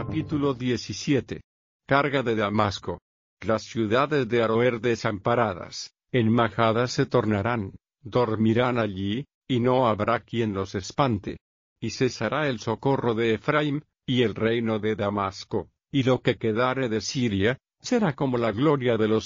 Capítulo 17. Carga de Damasco. Las ciudades de Aroer desamparadas, en majadas se tornarán, dormirán allí, y no habrá quien los espante. Y cesará el socorro de Efraim, y el reino de Damasco, y lo que quedare de Siria, será como la gloria de los